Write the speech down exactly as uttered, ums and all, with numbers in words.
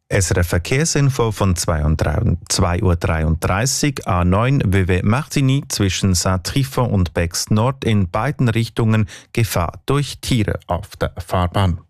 S R F Verkehrsinfo von zwei Uhr dreiunddreißig, A neun Vevey-Martigny zwischen Saint-Trifon und Bex Nord in beiden Richtungen Gefahr durch Tiere auf der Fahrbahn.